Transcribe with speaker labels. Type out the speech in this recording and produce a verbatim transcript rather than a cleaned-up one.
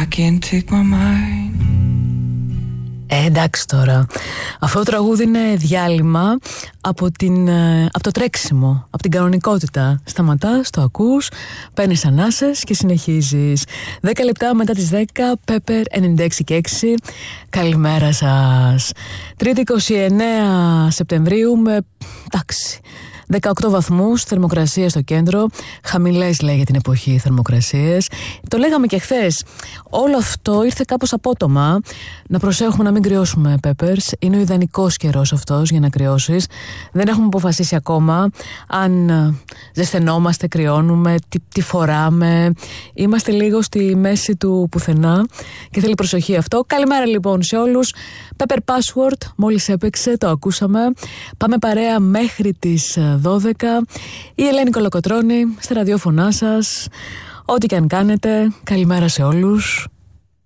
Speaker 1: can't take my mind.
Speaker 2: Ε, εντάξει τώρα. Αυτό το τραγούδι είναι διάλειμμα από, την, από το τρέξιμο, από την κανονικότητα. Σταματάς, το ακούς, παίρνεις ανάσες και συνεχίζεις. Δέκα λεπτά μετά τις δέκα, Pepper ενενήντα έξι και έξι. Καλημέρα σας. Τρίτη είκοσι εννέα Σεπτεμβρίου με, εντάξει, δεκαοκτώ βαθμούς, θερμοκρασία στο κέντρο. Χαμηλές λέει για την εποχή οι θερμοκρασίες. Το λέγαμε και χθες. Όλο αυτό ήρθε κάπως απότομα. Να προσέχουμε να μην κρυώσουμε, Peppers. Είναι ο ιδανικός καιρός αυτός για να κρυώσεις. Δεν έχουμε αποφασίσει ακόμα αν ζεσθενόμαστε, κρυώνουμε, τι, τι φοράμε. Είμαστε λίγο στη μέση του πουθενά και θέλει προσοχή αυτό. Καλημέρα λοιπόν σε όλους. Pepper Password, μόλις έπαιξε, το ακούσαμε. Πάμε παρέα μέχρι τις δώδεκα. Η Ελένη Κολοκοτρώνη στα ραδιόφωνά σας. Ό,τι και αν κάνετε, καλημέρα σε όλους.